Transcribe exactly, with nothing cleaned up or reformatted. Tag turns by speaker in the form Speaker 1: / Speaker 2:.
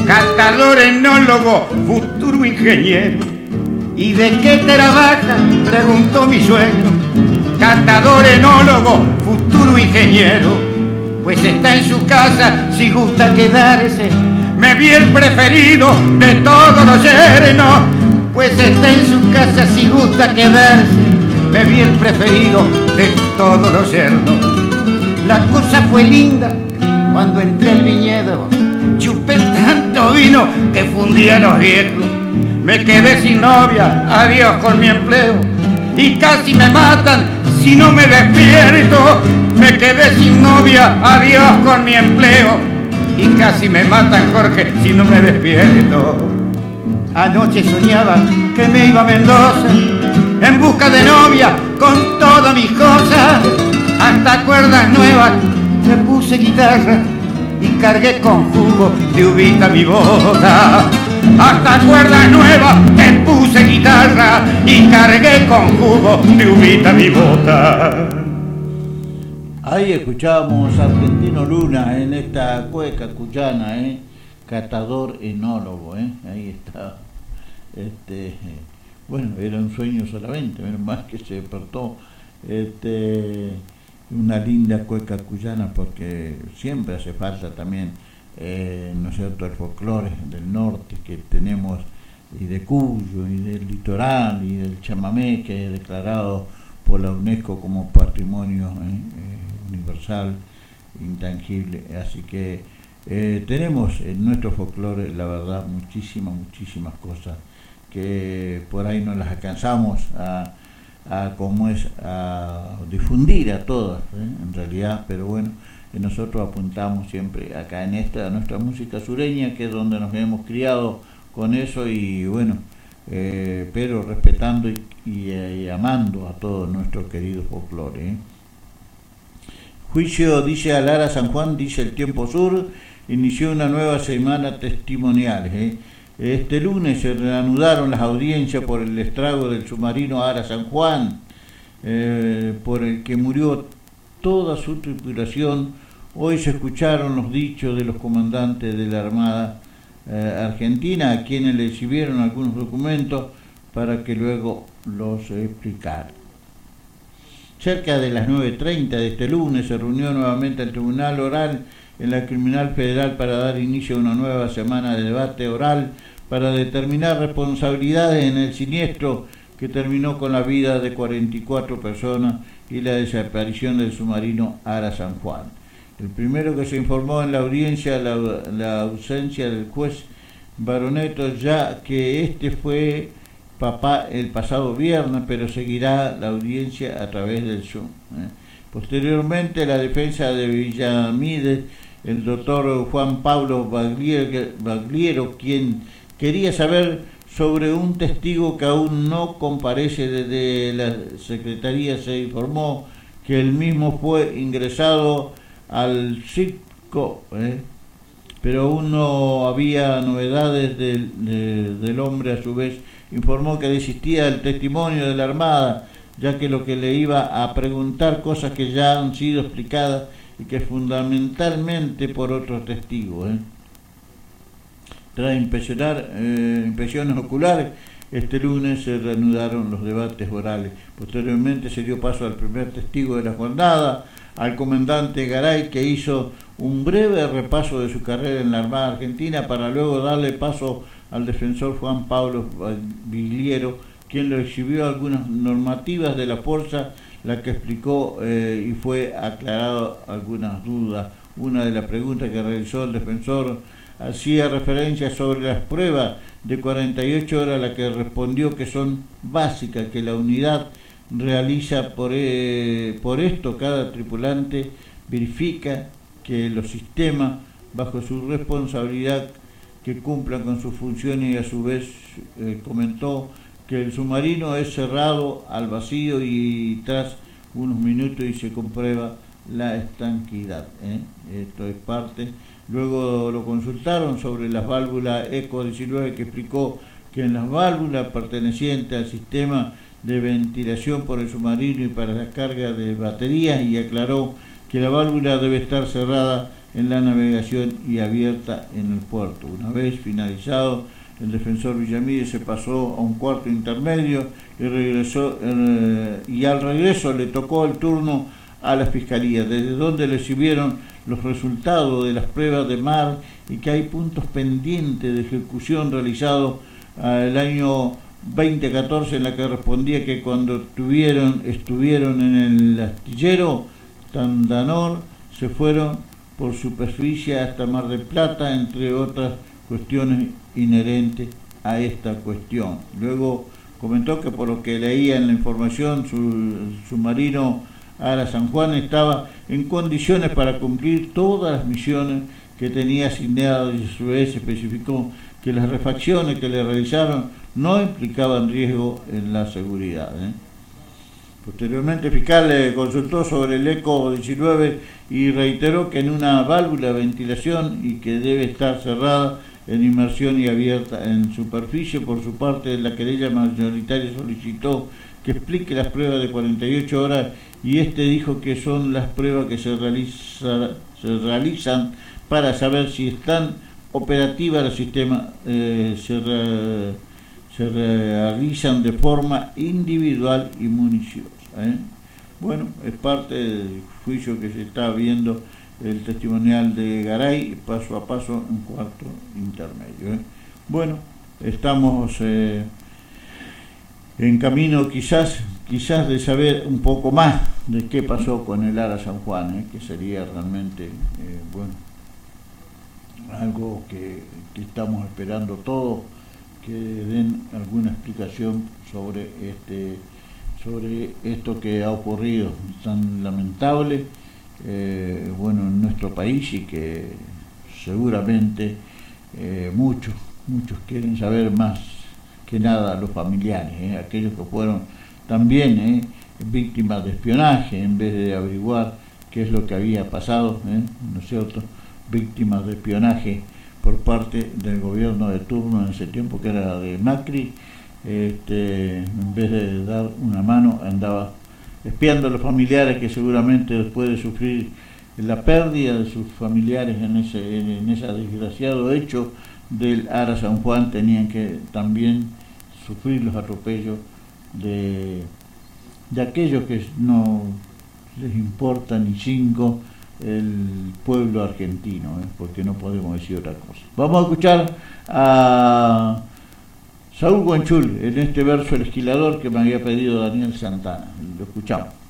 Speaker 1: catador, enólogo, futuro ingeniero. ¿Y de qué trabaja?, preguntó mi suegro. Catador, enólogo, futuro ingeniero. Pues está en su casa si gusta quedarse. Me vi el preferido de todos los yernos. Pues está en su casa si gusta quedarse. Me vi el preferido de todos los yernos. La cosa fue linda cuando entré al viñedo. Chupé tanto vino que fundí a los viejos. Me quedé sin novia, adiós con mi empleo. Y casi me matan si no me despierto. Me quedé sin novia, adiós con mi empleo. Y casi me matan, Jorge, si no me despierto. Anoche soñaba que me iba a Mendoza en busca de novia con todas mis cosas. Hasta cuerdas nuevas le puse guitarra y cargué con jugo de uvita mi bota. Hasta cuerdas nuevas le puse guitarra y cargué con jugo de uvita mi bota.
Speaker 2: Ahí escuchábamos a Argentino Luna en esta cueca cuyana, ¿eh? Catador, enólogo, ¿eh? Ahí está. Este, bueno, era un sueño solamente, menos mal que se despertó. Este, una linda cueca cuyana, porque siempre hace falta también, eh, ¿no es cierto?, el folclore del norte que tenemos, y de Cuyo, y del litoral, y del chamamé, que es declarado por la UNESCO como patrimonio eh, eh, universal, intangible. Así que eh, tenemos en nuestro folclore, la verdad, muchísimas, muchísimas cosas que por ahí no las alcanzamos a, a como es, a difundir a todas, ¿eh? En realidad, pero bueno, nosotros apuntamos siempre acá en esta, a nuestra música sureña, que es donde nos hemos criado con eso, y bueno, eh, pero respetando y, y, y amando a todo nuestro querido folclore, ¿eh? Juicio, dice Alara San Juan, dice El Tiempo Sur, inició una nueva semana testimonial, ¿eh? Este lunes se reanudaron las audiencias por el estrago del submarino Ara San Juan, eh, por el que murió toda su tripulación. Hoy se escucharon los dichos de los comandantes de la Armada eh, Argentina, a quienes le exhibieron algunos documentos para que luego los explicara. Cerca de las nueve treinta de este lunes se reunió nuevamente el Tribunal Oral en la Criminal Federal para dar inicio a una nueva semana de debate oral para determinar responsabilidades en el siniestro que terminó con la vida de cuarenta y cuatro personas y la desaparición del submarino Ara San Juan. El primero que se informó en la audiencia la, la ausencia del juez Baroneto, ya que este fue papá el pasado viernes, pero seguirá la audiencia a través del Zoom. ¿eh? Posteriormente, la defensa de Villamides, el doctor Juan Pablo Bagliero, Bagliero, quien quería saber sobre un testigo que aún no comparece desde la Secretaría, se informó que el mismo fue ingresado al circo, ¿eh? pero aún no había novedades del, de, del hombre. A su vez informó que desistía del testimonio de la Armada, ya que lo que le iba a preguntar cosas que ya han sido explicadas y que fundamentalmente por otros testigos. ¿eh? Tras impresionar, eh, impresiones oculares, este lunes se reanudaron los debates orales. Posteriormente se dio paso al primer testigo de la jornada, al comandante Garay, que hizo un breve repaso de su carrera en la Armada Argentina, para luego darle paso al defensor Juan Pablo Bagliero, quien le exhibió algunas normativas de la fuerza, la que explicó eh, y fue aclarado algunas dudas. Una de las preguntas que realizó el defensor hacía referencia sobre las pruebas de cuarenta y ocho horas, la que respondió que son básicas, que la unidad realiza por, eh, por esto. Cada tripulante verifica que los sistemas, bajo su responsabilidad, que cumplan con sus funciones, y a su vez eh, comentó que el submarino es cerrado al vacío y tras unos minutos y se comprueba la estanquidad. ¿eh? Esto es parte. Luego lo consultaron sobre las válvulas ECO diecinueve, que explicó que en las válvulas pertenecientes al sistema de ventilación por el submarino y para la carga de baterías, y aclaró que la válvula debe estar cerrada en la navegación y abierta en el puerto. Una vez finalizado, el defensor Villamide se pasó a un cuarto intermedio y regresó eh, y al regreso le tocó el turno a la Fiscalía, desde donde recibieron los resultados de las pruebas de mar y que hay puntos pendientes de ejecución realizados eh, el año veinte catorce, en la que respondía que cuando estuvieron, estuvieron en el astillero Tandanor se fueron por superficie hasta Mar del Plata, entre otras cuestiones inherentes a esta cuestión. Luego comentó que por lo que leía en la información, su submarino Ara San Juan estaba en condiciones para cumplir todas las misiones que tenía asignadas, y a su vez especificó que las refacciones que le realizaron no implicaban riesgo en la seguridad, ¿eh? Posteriormente, el fiscal le consultó sobre el ECO diecinueve y reiteró que en una válvula de ventilación y que debe estar cerrada en inmersión y abierta en superficie. Por su parte, la querella mayoritaria solicitó que explique las pruebas de cuarenta y ocho horas y este dijo que son las pruebas que se, realiza, se realizan para saber si están operativas los sistemas, eh, se, re, se realizan de forma individual y minuciosa, ¿eh? Bueno, es parte del juicio que se está viendo el testimonial de Garay, paso a paso en cuarto intermedio, ¿eh? Bueno, estamos eh, en camino quizás quizás de saber un poco más de qué pasó con el Ara San Juan, ¿eh? Que sería realmente, eh, bueno, algo que, que estamos esperando todos, que den alguna explicación sobre este sobre esto que ha ocurrido tan lamentable, eh, bueno, en nuestro país, y que seguramente eh, muchos muchos quieren saber más que nada los familiares, eh, aquellos que fueron también eh, víctimas de espionaje, en vez de averiguar qué es lo que había pasado, eh, ¿no es cierto?, víctimas de espionaje por parte del gobierno de turno en ese tiempo, que era de Macri. Este, en vez de dar una mano, andaba espiando a los familiares, que seguramente después de sufrir la pérdida de sus familiares en ese, en ese desgraciado hecho del Ara San Juan, tenían que también sufrir los atropellos de, de aquellos que no les importa ni cinco el pueblo argentino, ¿eh? Porque no podemos decir otra cosa. Vamos a escuchar a Saúl Guanchul en este verso El Esquilador que me había pedido Daniel Santana. Lo escuchamos.